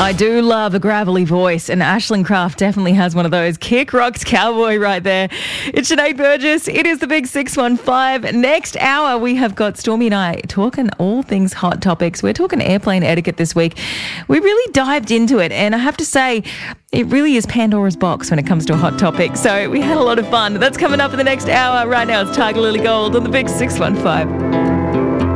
I do love a gravelly voice, and Ashland Craft definitely has one of those. Kick rocks cowboy right there. It's Sinead Burgess. It is the Big 615. Next hour, we have got Stormy and I talking all things hot topics. We're talking airplane etiquette this week. We really dived into it, and I have to say, it really is Pandora's box when it comes to a hot topic. So we had a lot of fun. That's coming up in the next hour. Right now, it's Tiger Lily Gold on the Big 615.